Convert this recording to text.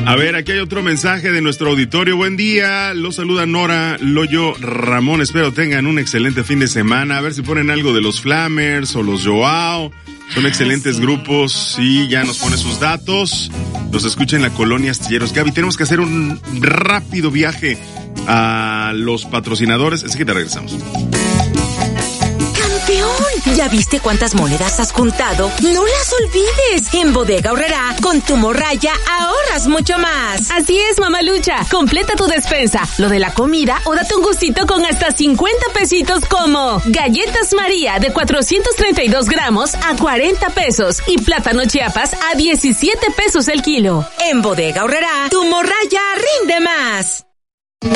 A ver, aquí hay otro mensaje de nuestro auditorio. Buen día, los saluda Nora, Loyo, Ramón. Espero tengan un excelente fin de semana. A ver si ponen algo de los Flamers o los Joao. Son excelentes grupos. Sí, ya nos pone sus datos. Los escucha en la colonia Astilleros. Gaby, tenemos que hacer un rápido viaje a los patrocinadores. Así que te regresamos. ¡Campeón! ¿Ya viste cuántas monedas has juntado? ¡No las olvides! En Bodega Aurrerá, con tu morralla, ahorras mucho más. Así es, mamalucha. Completa tu despensa, lo de la comida o date un gustito con hasta 50 pesitos como galletas María de 432 gramos a 40 pesos y plátano Chiapas a 17 pesos el kilo. En Bodega Aurrerá, tu morralla rinde más.